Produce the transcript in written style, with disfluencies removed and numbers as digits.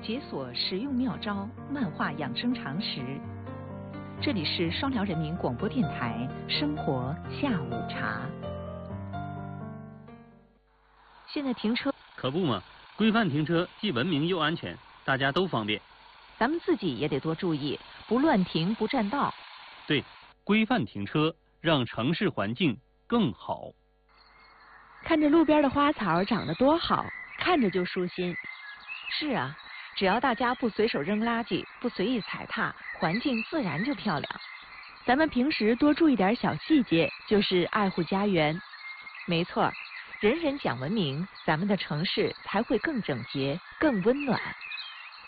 解锁实用妙招，漫画养生常识。这里是双辽人民广播电台生活下午茶。现在停车可不嘛，规范停车既文明又安全，大家都方便。 咱们自己也得多注意，不乱停不占道。 对，规范停车，让城市环境更好。 看着路边的花草长得多好，看着就舒心。 是啊，只要大家不随手扔垃圾，不随意踩踏，环境自然就漂亮。 咱们平时多注意点小细节，就是爱护家园。 没错，人人讲文明，咱们的城市才会更整洁、更温暖。